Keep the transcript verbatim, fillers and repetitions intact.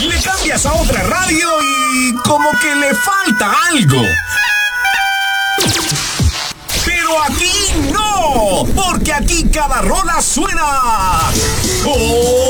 Le cambias a otra radio y como que le falta algo. Pero aquí no, porque aquí cada rola suena